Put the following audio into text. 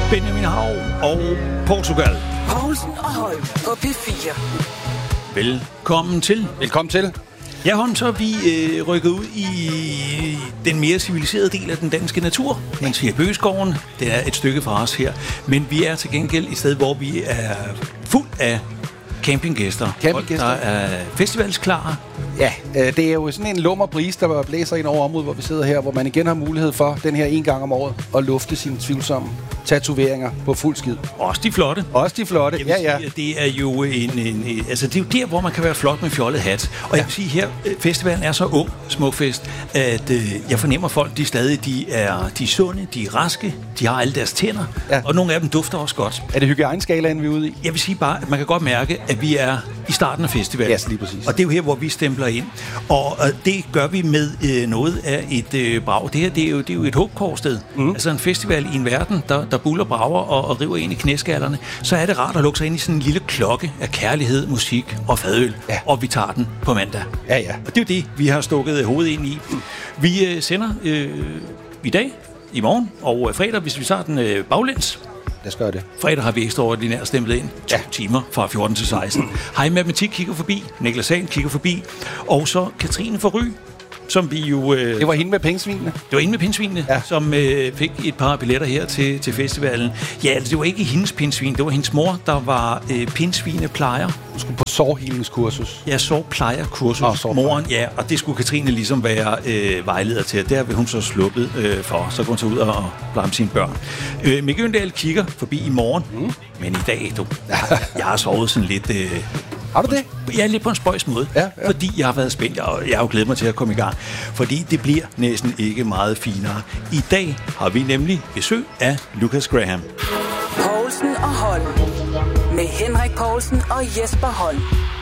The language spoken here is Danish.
Benjamin Hav og Portugal. Poulsen og Holm på P4. Velkommen til. Velkommen til. Ja, Holm, så er vi rykket ud i den mere civiliserede del af den danske natur, mens vi er i Bøgeskoven. Det er et stykke fra os her. Men vi er til gengæld et sted, hvor vi er fuld af campinggæster. Der er festivalsklare. Ja, det er jo sådan en lummer brise, der blæser ind over området, hvor vi sidder her, hvor man igen har mulighed for den her en gang om året at lufte sine tvivlsomme tatoveringer på fuld skid. Også de flotte. Også de flotte, ja. Sige, det er jo altså det er jo der, hvor man kan være flot med fjollet hat. Og jeg vil sige her, festivalen er så ung, smukfest, at jeg fornemmer folk, de er sunde, de er raske, de har alle deres tænder, og nogle af dem dufter også godt. Er det hygiejneskalaen, vi er ude i? Jeg vil sige bare, at man kan godt mærke, at vi er i starten af festivalen. Ja, lige præcis. Og det er jo her, hvor vi stempler ind. Og det gør vi med noget af et brag. Det her, det er jo et hugkorsted. Altså en festival i en verden, der buller brager og river ind i knæskallerne. Så er det rart at lukke sig ind i sådan en lille klokke af kærlighed, musik og fadøl. Ja. Og vi tager den på mandag. Ja, ja. Og det er jo det, vi har stukket hovedet ind i. Vi sender i dag, i morgen og fredag, hvis vi tager den baglæns. Lad os gøre det. Fredag har vi ekstraordinært stemplet ind 2 timer fra 14 til 16. Hej Matematik kigger forbi, Niklas Hagen kigger forbi, og så Katrine Forry, som vi jo... Det var hende med pindsvinene. Det var hende med pindsvinene, som fik et par billetter her til festivalen. Ja, altså, det var ikke hendes pindsvin, det var hendes mor, der var pindsvineplejer. Hun skulle på sårhealingskursus. Ja, sårplejerkursus. Moren, ja, og det skulle Katrine ligesom være vejleder til. Der vil hun så sluppet for. Så går hun så ud og plejer sine børn. Mikke Øndal kigger forbi i morgen, men i dag, jeg har sovet sådan lidt... Har du det? Ja, lidt på en spøjs måde, fordi jeg har været spændt, og jeg har jo glædet mig til at komme i gang, fordi det bliver næsten ikke meget finere. I dag har vi nemlig besøg af Lucas Graham. Poulsen og Holm med Henrik Poulsen og Jesper Holm.